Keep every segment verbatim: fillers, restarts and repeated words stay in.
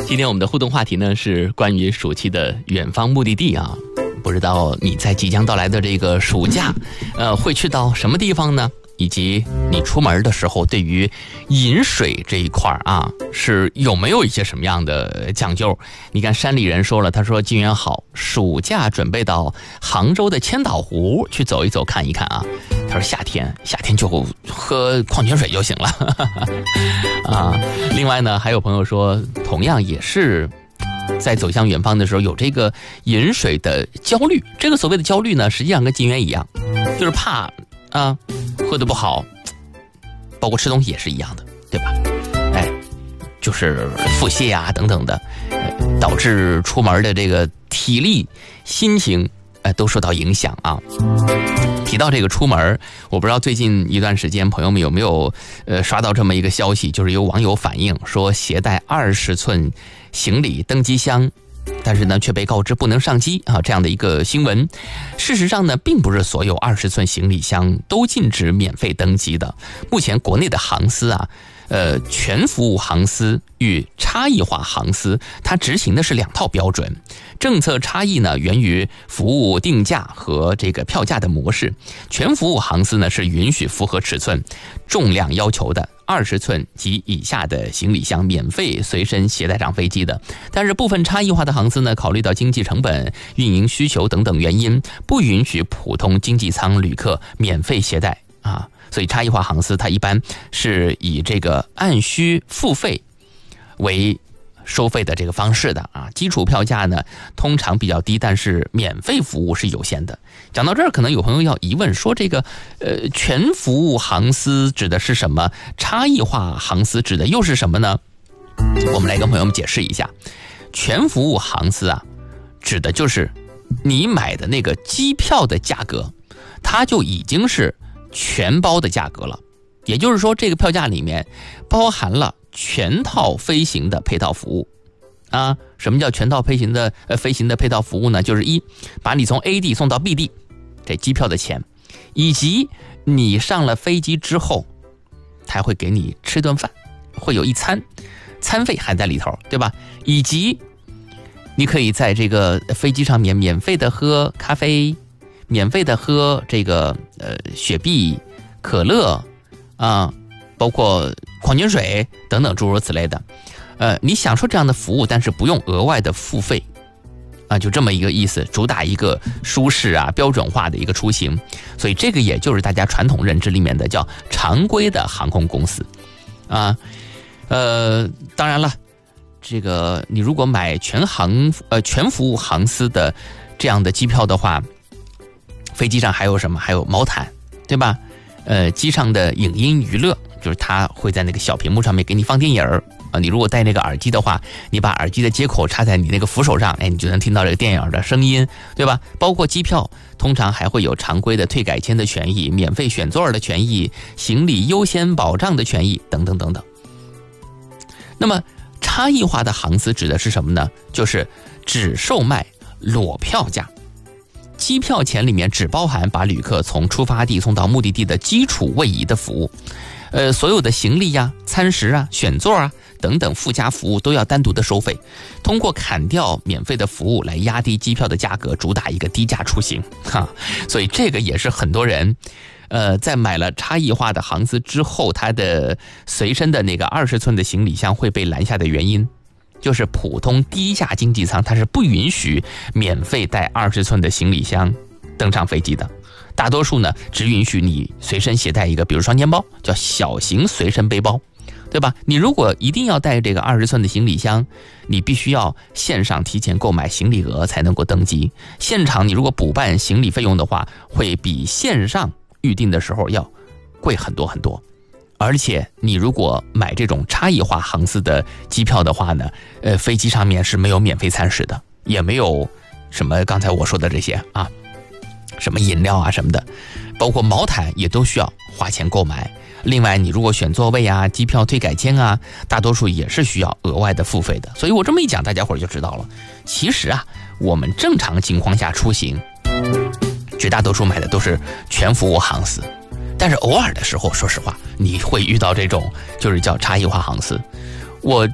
今天我们的互动话题呢是关于暑期的远方目的地啊，不知道你在即将到来的这个暑假，呃，会去到什么地方呢？以及你出门的时候，对于饮水这一块啊，是有没有一些什么样的讲究？你看山里人说了，他说金源好，暑假准备到杭州的千岛湖去走一走看一看啊。他说夏天夏天就喝矿泉水就行了啊。另外呢，还有朋友说，同样也是在走向远方的时候有这个饮水的焦虑。这个所谓的焦虑呢，实际上跟金源一样，就是怕啊喝得不好，包括吃东西也是一样的，对吧？哎，就是腹泻啊等等的，呃、导致出门的这个体力、心情，呃，都受到影响啊。提到这个出门，我不知道最近一段时间朋友们有没有呃刷到这么一个消息，就是有网友反映说，携带二十寸行李登机箱，但是呢却被告知不能上机啊，这样的一个新闻。事实上呢，并不是所有二十寸行李箱都禁止免费登机的。目前国内的航司啊，呃，全服务航司与差异化航司，它执行的是两套标准。政策差异呢，源于服务定价和这个票价的模式。全服务航司呢是允许符合尺寸、重量要求的二十寸及以下的行李箱免费随身携带上飞机的。但是部分差异化的航司呢，考虑到经济成本、运营需求等等原因，不允许普通经济舱旅客免费携带啊。所以差异化航司它一般是以这个按需付费为收费的这个方式的啊，基础票价呢通常比较低，但是免费服务是有限的。讲到这儿，可能有朋友要疑问说，这个呃全服务航司指的是什么？差异化航司指的又是什么呢？我们来跟朋友们解释一下。全服务航司啊，指的就是你买的那个机票的价格，它就已经是全包的价格了。也就是说，这个票价里面包含了全套飞行的配套服务啊。什么叫全套飞行的呃飞行的配套服务呢？就是一，把你从 A 地送到 B 地，这机票的钱，以及你上了飞机之后，他会给你吃顿饭，会有一餐，餐费还在里头，对吧？以及你可以在这个飞机上面免费的喝咖啡，免费的喝这个呃雪碧、可乐啊，包括矿泉水等等诸如此类的，呃，你享受这样的服务，但是不用额外的付费，啊，就这么一个意思，主打一个舒适啊、标准化的一个出行，所以这个也就是大家传统认知里面的叫常规的航空公司，啊，呃，当然了，这个你如果买全航呃全服务航司的这样的机票的话，飞机上还有什么？还有毛毯，对吧？呃，机上的影音娱乐。就是它会在那个小屏幕上面给你放电影儿啊，你如果戴那个耳机的话，你把耳机的接口插在你那个扶手上，哎，你就能听到这个电影的声音，对吧？包括机票，通常还会有常规的退改签的权益、免费选座的权益、行李优先保障的权益等等等等。那么差异化的航司指的是什么呢？就是只售卖裸票价。机票钱里面只包含把旅客从出发地送到目的地的基础位移的服务。呃，所有的行李呀、餐食啊、选座啊等等附加服务都要单独的收费，通过砍掉免费的服务来压低机票的价格，主打一个低价出行哈。所以这个也是很多人，呃，在买了差异化的航司之后，他的随身的那个二十寸的行李箱会被拦下的原因，就是普通低价经济舱它是不允许免费带二十寸的行李箱登上飞机的。大多数呢，只允许你随身携带一个，比如双肩包，叫小型随身背包，对吧？你如果一定要带这个二十寸的行李箱，你必须要线上提前购买行李额才能够登机。现场你如果补办行李费用的话，会比线上预定的时候要贵很多很多。而且你如果买这种差异化航司的机票的话呢，呃，飞机上面是没有免费餐食的，也没有什么刚才我说的这些啊。什么饮料啊什么的，包括毛毯也都需要花钱购买。另外你如果选座位啊、机票退改签啊，大多数也是需要额外的付费的。所以我这么一讲，大家伙儿就知道了，其实啊，我们正常情况下出行，绝大多数买的都是全服务航司，但是偶尔的时候，说实话你会遇到这种就是叫差异化航司。我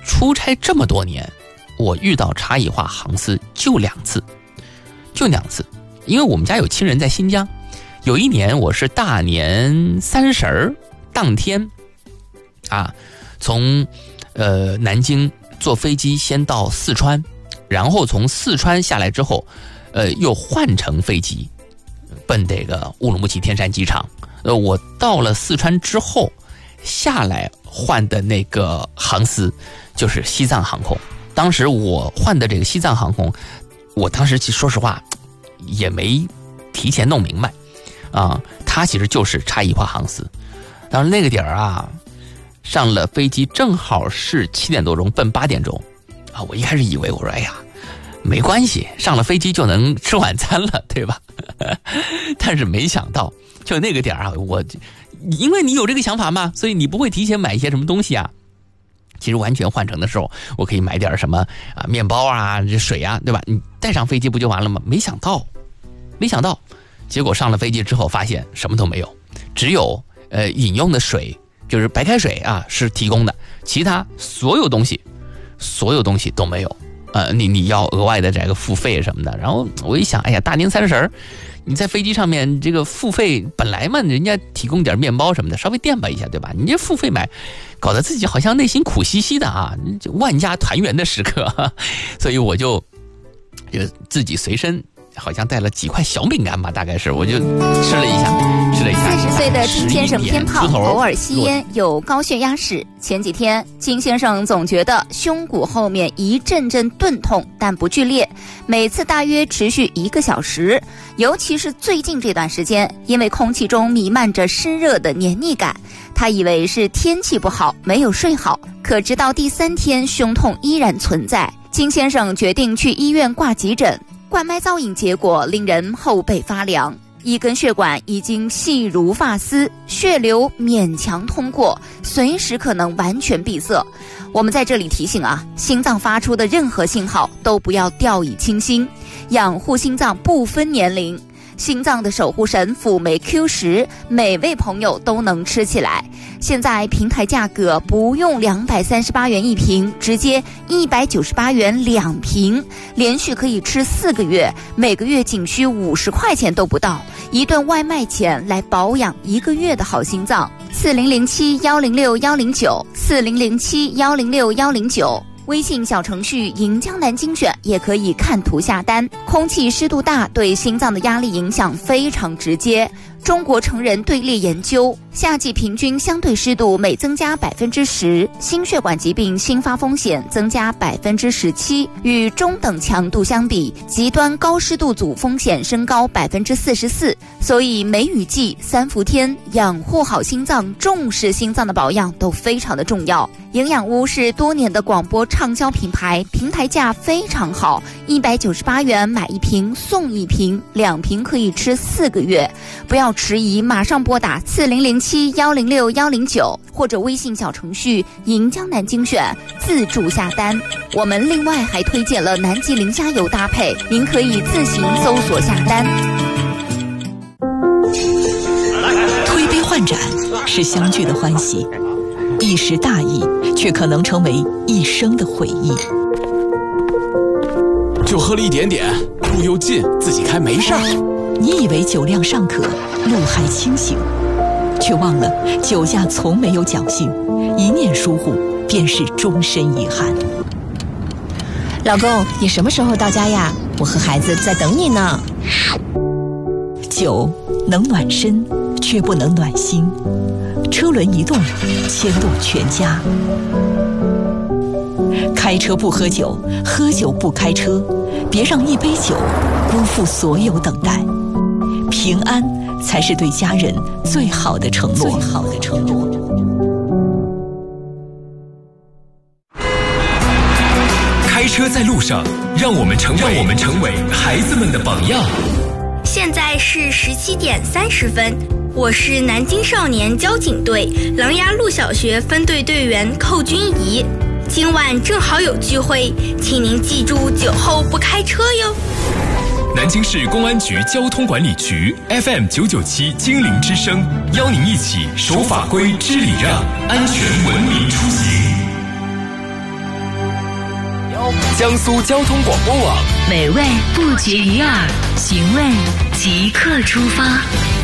出差这么多年，我遇到差异化航司就两次，就两次。因为我们家有亲人在新疆，有一年我是大年三十儿当天，啊，从呃南京坐飞机先到四川，然后从四川下来之后，呃又换乘飞机奔这个乌鲁木齐天山机场。呃，我到了四川之后下来换的那个航司就是西藏航空。当时我换的这个西藏航空，我当时其实说实话也没提前弄明白啊，它其实就是差异化航司。当时那个点儿啊，上了飞机正好是七点多钟奔八点钟啊，我一开始以为我说哎呀没关系，上了飞机就能吃晚餐了，对吧？但是没想到就那个点儿啊，我因为你有这个想法嘛，所以你不会提前买一些什么东西啊。其实完全换乘的时候，我可以买点什么啊，面包啊，这水啊，对吧？你带上飞机不就完了吗？没想到，没想到，结果上了飞机之后发现什么都没有，只有呃饮用的水，就是白开水啊是提供的，其他所有东西，所有东西都没有。呃，你你要额外的这个付费什么的。然后我一想，哎呀，大年三十儿，你在飞机上面这个付费，本来嘛，人家提供点面包什么的，稍微垫吧一下，对吧？你这付费买，搞得自己好像内心苦兮兮的啊，万家团圆的时刻，所以我就就自己随身好像带了几块小饼干吧，大概是，我就吃了一下，吃了一下。 四十岁的金先生偏胖，偶尔吸烟，有高血压史。前几天，金先生总觉得胸骨后面一阵阵钝痛，但不剧烈，每次大约持续一个小时。尤其是最近这段时间，因为空气中弥漫着湿热的黏腻感，他以为是天气不好，没有睡好。可直到第三天，胸痛依然存在。金先生决定去医院挂急诊。冠脉造影结果令人后背发凉，一根血管已经细如发丝，血流勉强通过，随时可能完全闭塞。我们在这里提醒啊，心脏发出的任何信号都不要掉以轻心，养护心脏不分年龄。心脏的守护神辅酶 Q 十，每位朋友都能吃起来。现在平台价格不用两百三十八元一瓶，直接一百九十八元两瓶，连续可以吃四个月，每个月仅需五十块钱都不到，一顿外卖钱来保养一个月的好心脏。四零零七幺零六幺零九，四零零七幺零六幺零九。微信小程序银江南精选也可以看图下单。空气湿度大对心脏的压力影响非常直接。中国成人队列研究，夏季平均相对湿度每增加百分之十，心血管疾病新发风险增加百分之十七。与中等强度相比，极端高湿度组风险升高百分之四十四。所以梅雨季、三伏天，养护好心脏、重视心脏的保养都非常的重要。营养屋是多年的广播畅销品牌，平台价非常好，一百九十八元买一瓶送一瓶，两瓶可以吃四个月。不要迟疑，马上拨打四零零七幺零六幺零九或者微信小程序银江南精选自助下单。我们另外还推荐了南极磷虾油搭配，您可以自行搜索下单。 推杯换盏是相聚的欢喜，一时大意却可能成为一生的回忆。 就喝了一点点，路又近，自己开没事儿。 你以为酒量尚可，路还清醒，却忘了酒驾从没有侥幸，一念疏忽便是终身遗憾。 老公，你什么时候到家呀？我和孩子在等你呢。 酒能暖身，却不能暖心。车轮一动，牵动全家。开车不喝酒，喝酒不开车，别让一杯酒辜负所有等待。平安才是对家人最好的承诺。最好的承诺。 开车在路上，让我们成为让我们成为孩子们的榜样。 现在是十七点三十分，我是南京少年交警队琅琊路小学分队队员寇君怡。今晚正好有聚会，请您记住酒后不开车哟。 南京市公安局交通管理局 F M 九九七精灵之声，邀您一起守法规、知礼让，安全文明出行。 江苏交通广播网， 美味不绝于耳，寻味即刻出发。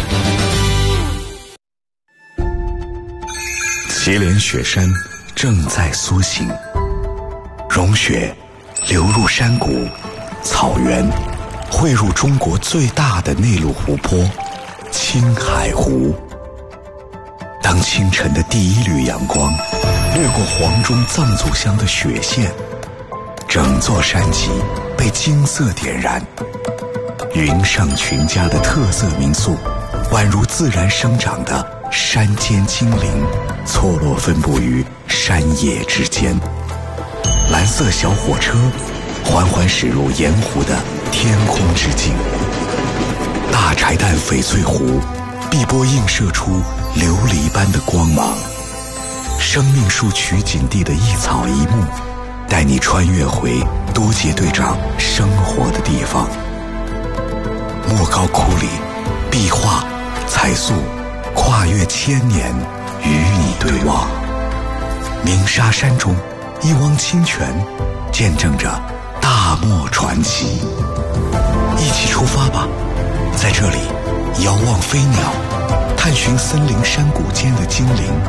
祁连雪山正在苏醒，融雪流入山谷、草原，汇入中国最大的内陆湖泊青海湖。当清晨的第一缕阳光掠过黄钟藏族乡的雪线，整座山脊被金色点燃。云上群家的特色民宿，宛如自然生长的山间精灵，错落分布于山野之间。蓝色小火车缓缓驶入盐湖的天空之境，大柴旦翡翠湖碧波映射出琉璃般的光芒。生命树取景地的一草一木，带你穿越回都杰队长生活的地方。莫高窟里，壁画、彩塑跨越千年，与你对望。鸣沙山中，一汪清泉见证着大漠传奇。一起出发吧，在这里遥望飞鸟，探寻森林山谷间的精灵。